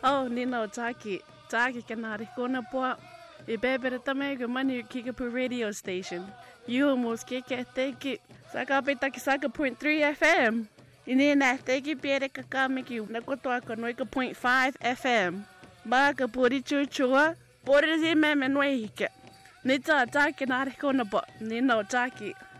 Oh, Nino Taki. Taki kanari kona po. Ibebere tamego mani Kickapoo radio station. You almost kick it, thank you. Saka petaki saka 0.3 FM. Inina, thank you, Pierre Kakamiki. Nakotoa konoika 0.5 FM. Baka puri chuchua. Puri zi meme nwehike. Nita Taki nari kona po. Nino Taki.